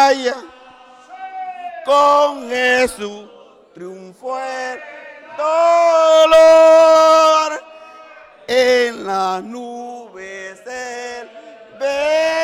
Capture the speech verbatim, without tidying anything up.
batalla. Con Jesús triunfó el dolor. En las nubes él ve.